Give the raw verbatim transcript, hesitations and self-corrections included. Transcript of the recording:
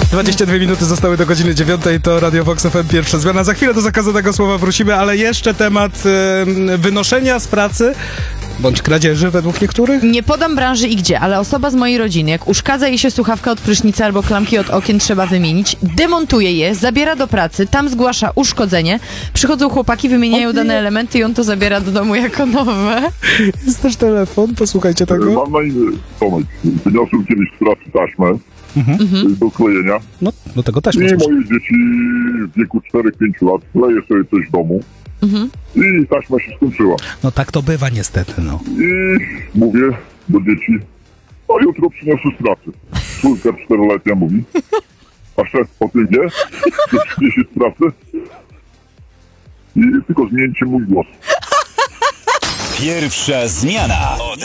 dwadzieścia dwie minuty zostały do godziny dziewiątej, to Radio Vox F M, pierwsza zmiana. Za chwilę do zakazanego słowa wrócimy, ale jeszcze temat y, wynoszenia z pracy, bądź kradzieży według niektórych. Nie podam branży i gdzie, ale osoba z mojej rodziny, jak uszkadza jej się słuchawka od prysznica albo klamki od okien, trzeba wymienić, demontuje je, zabiera do pracy, tam zgłasza uszkodzenie, przychodzą chłopaki, wymieniają dane elementy i on to zabiera do domu jako nowe. Jest też telefon, posłuchajcie tego. Mam na imię Tomek. Wyniosłem kiedyś z pracy taśmę Mhm. do klejenia No, do tego też i możesz. moje dzieci w wieku czterech pięciu lat kleję sobie coś w domu Mhm. i taśma się skończyła. No tak to bywa niestety, no. I mówię do dzieci, no jutro przyniosę z pracy. Córka czteroletnia mówi, a szef o tym wie, że przyniesie z pracy i tylko zmieńcie mój głos. Pierwsza zmiana od